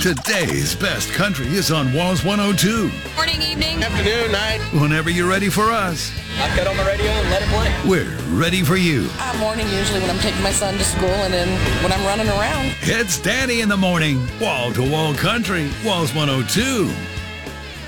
Today's best country is on Walls 102. Morning, evening. Afternoon, night. Whenever you're ready for us, I've got on the radio and let it play. we're ready for you. Morning usually when I'm taking my son to school and then when I'm running around. It's Danny in the morning. Wall to wall country. Walls 102.